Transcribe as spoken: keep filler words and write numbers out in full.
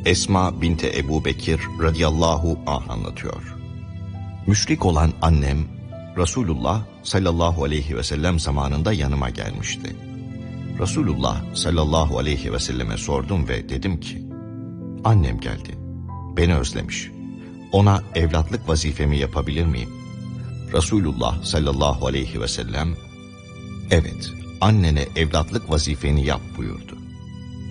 Esma binti Ebu Bekir radıyallahu anh anlatıyor. Müşrik olan annem, Resulullah sallallahu aleyhi ve sellem zamanında yanıma gelmişti. Resulullah sallallahu aleyhi ve selleme sordum ve dedim ki, annem geldi, beni özlemiş. Ona evlatlık vazifemi yapabilir miyim? Resulullah sallallahu aleyhi ve sellem, evet, annene evlatlık vazifeni yap buyurdu.